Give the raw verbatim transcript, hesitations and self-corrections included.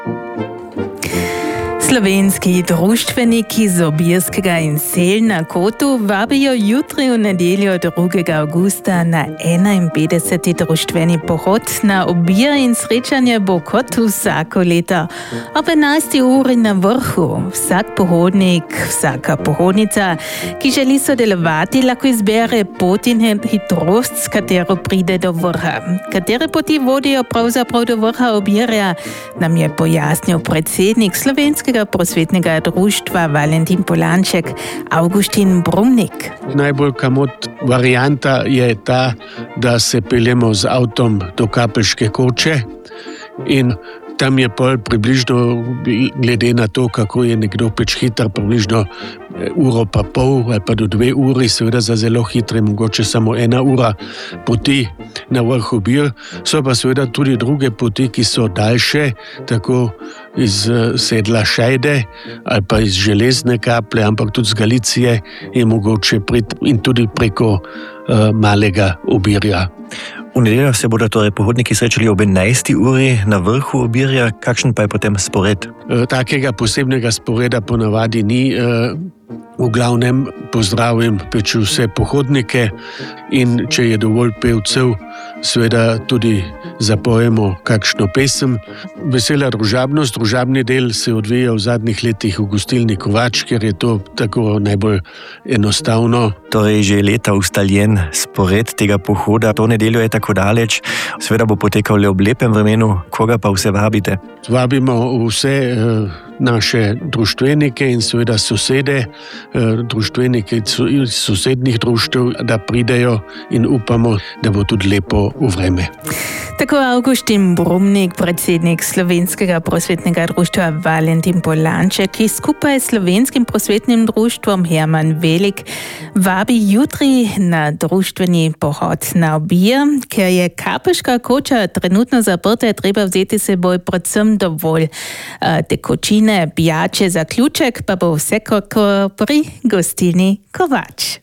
Slovenski društveniki z Obirskega in Selj na Kotu vabijo jutri v nedeljo drugega avgusta na enainpetdeseti društveni pohod na Obir in srečanje bo kot vsako leto. Ob enajsti uri na vrhu vsak pohodnik, vsaka pohodnica, ki želi sodelovati, lahko izbere pot in hitrost, s katero pride do vrha. Katere poti vodijo pravzaprav do vrha Obirja, nam je pojasnil predsednik Slovenskega prosvetnega društva Valentin Polanček, Augustin Brumnik. Najbolj kamot varianta je ta, da se peljemo z avtom do Kapelške koče in tam je pol približno, glede na to, kako je nekdo peč hiter, približno uro pa pol ali pa do dve uri, seveda za zelo hitre, mogoče samo ena ura poti na vrh Obir. So pa seveda tudi druge poti, ki so daljše, tako iz sedla Šajde ali pa iz Železne Kaple, ampak tudi z Galicije je mogoče priti in tudi preko uh, Malega Obirja. V nedeljo se bodo torej pohodniki srečali ob enajsti uri na vrhu Obirja. Kakšen pa je potem spored? Takega posebnega sporeda ponavadi ni. V glavnem pozdravim peč vse pohodnike in če je dovolj pevcev, seveda tudi zapojemo kakšno pesem. Vesela družabnost, družabni del se odvija v zadnjih letih v gostilni Kovač, ker je to tako najbolj enostavno. Torej že leta ustaljen spored tega pohoda. To nedeljo je tako daleč, seveda bo potekal le ob lepem vremenu. Koga pa vse vabite? Vabimo vse eh, naše društvenike in seveda sosede, eh, društvenike iz sosednjih društev, da pridejo in upamo, da bo tudi lepo v vreme. Tako Augustin Brumnik, predsednik Slovenskega prosvetnega društva Valentin Polanček, ki skupaj s Slovenskim prosvetnim društvom Herman Velik vabi jutri na društveni pohod na Obir. Ker je Kapelška koča trenutno zaprta, je treba vzeti s seboj predvsem dovolj tekočine, pijače, zaključek pa bo vsekakor pri gostilni Kovač.